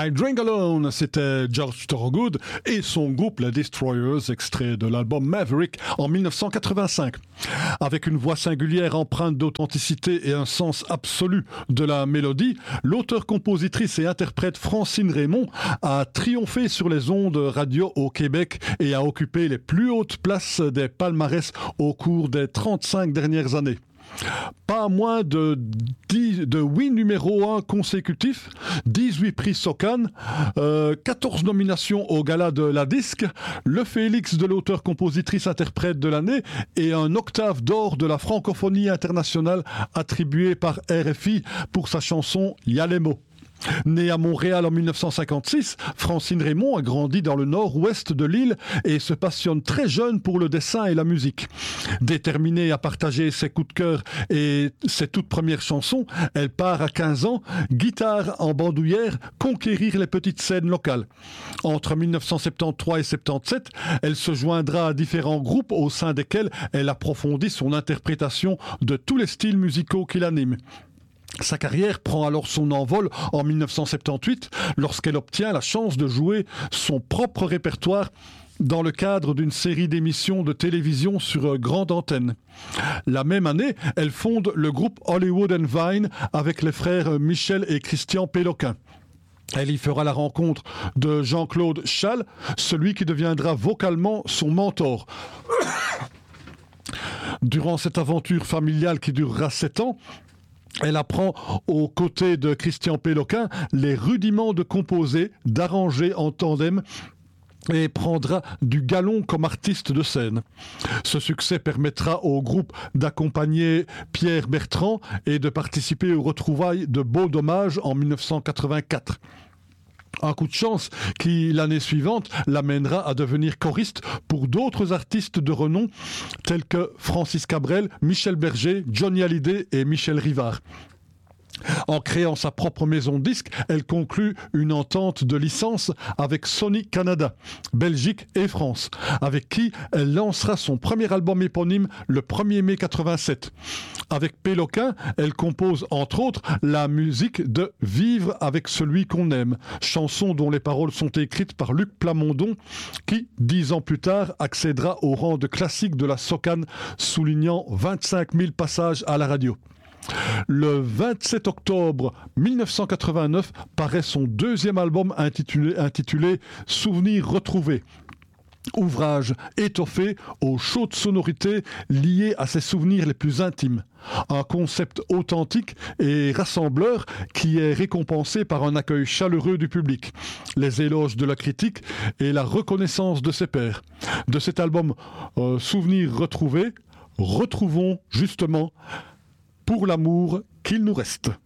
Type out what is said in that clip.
I Drink Alone, c'était George Thorogood et son groupe les Destroyers, extrait de l'album Maverick en 1985. Avec une voix singulière empreinte d'authenticité et un sens absolu de la mélodie, l'auteur, compositrice et interprète Francine Raymond a triomphé sur les ondes radio au Québec et a occupé les plus hautes places des palmarès au cours des 35 dernières années. Pas moins de 8 numéros 1 consécutifs, 18 prix Socan, 14 nominations au Gala de la Disque, le Félix de l'auteur-compositrice-interprète de l'année et un octave d'or de la francophonie internationale attribué par RFI pour sa chanson Y'a les mots. Née à Montréal en 1956, Francine Raymond a grandi dans le nord-ouest de l'île et se passionne très jeune pour le dessin et la musique. Déterminée à partager ses coups de cœur et ses toutes premières chansons, elle part à 15 ans, guitare en bandoulière, conquérir les petites scènes locales. Entre 1973 et 1977, elle se joindra à différents groupes au sein desquels elle approfondit son interprétation de tous les styles musicaux qui l'animent. Sa carrière prend alors son envol en 1978 lorsqu'elle obtient la chance de jouer son propre répertoire dans le cadre d'une série d'émissions de télévision sur grande antenne. La même année, elle fonde le groupe Hollywood and Vine avec les frères Michel et Christian Péloquin. Elle y fera la rencontre de Jean-Claude Schall, celui qui deviendra vocalement son mentor. Durant cette aventure familiale qui durera 7 ans, elle apprend aux côtés de Christian Péloquin les rudiments de composer, d'arranger en tandem et prendra du galon comme artiste de scène. Ce succès permettra au groupe d'accompagner Pierre Bertrand et de participer aux retrouvailles de Beau Dommage en 1984. Un coup de chance qui, l'année suivante, l'amènera à devenir choriste pour d'autres artistes de renom tels que Francis Cabrel, Michel Berger, Johnny Hallyday et Michel Rivard. En créant sa propre maison de disques, elle conclut une entente de licence avec Sony Canada, Belgique et France, avec qui elle lancera son premier album éponyme le 1er mai 87. Avec Péloquin, elle compose entre autres la musique de Vivre avec celui qu'on aime, chanson dont les paroles sont écrites par Luc Plamondon, qui, 10 ans plus tard, accédera au rang de classique de la Socan, soulignant 25 000 passages à la radio. Le 27 octobre 1989 paraît son deuxième album intitulé Souvenirs retrouvés. Ouvrage étoffé aux chaudes sonorités liées à ses souvenirs les plus intimes. Un concept authentique et rassembleur qui est récompensé par un accueil chaleureux du public, les éloges de la critique et la reconnaissance de ses pairs. De cet album Souvenirs retrouvés, retrouvons justement Pour l'amour qu'il nous reste.